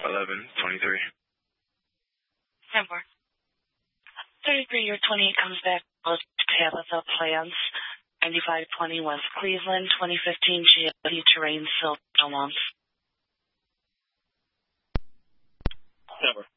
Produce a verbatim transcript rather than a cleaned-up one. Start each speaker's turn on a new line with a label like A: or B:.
A: eleven twenty-three.
B: ten four. thirty-three year twenty-eight comes back to Tabitha Plans. ninety-five twenty West Cleveland. twenty fifteen Chevy Terrain Silver Belmonts.
C: Never.